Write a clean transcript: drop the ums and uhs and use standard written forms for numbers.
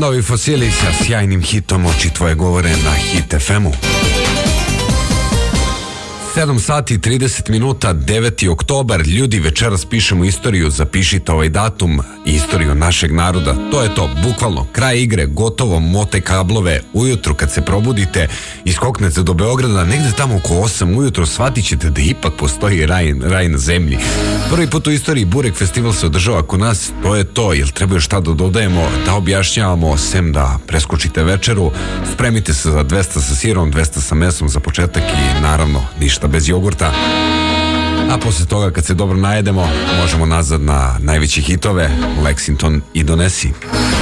Novi Fosili sa sjajnim hitom Oči tvoje govore na Hit FM-u. 7 sati 30 minuta, 9. oktobar. Ljudi, večeras pišemo istoriju, zapišite ovaj datum i istoriju našeg naroda. To je to, bukvalno, kraj igre, gotovo, mote kablove. Ujutru kad se probudite i skoknete do Beograda, negde tamo oko 8 ujutru, shvatit ćete da ipak postoji raj na zemlji. Prvi put u istoriji Burek festival se održava kod nas, to je to. Jel treba još šta da dodajemo, da objašnjavamo, sem da preskočite večeru, spremite se za 200 sa sirom, 200 sa mesom za početak i naravno ništa bez jogurta. A posle toga kad se dobro najedemo, možemo nazad na najveće hitove, Lexington i donesi.